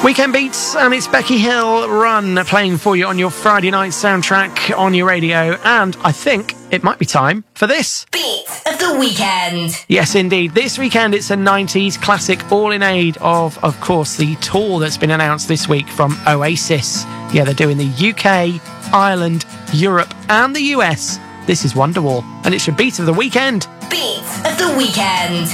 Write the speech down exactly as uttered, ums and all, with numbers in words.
Weekend Beats, and it's Becky Hill, Run, playing for you on your Friday night soundtrack on your radio. And I think it might be time for this. Beat of the Weekend. Yes, indeed. This weekend, it's a nineties classic, all in aid of, of course, the tour that's been announced this week from Oasis. Yeah, they're doing the U K, Ireland, Europe, and the U S. This is Wonderwall, and it's your Beat of the Weekend. Beat of the Weekend.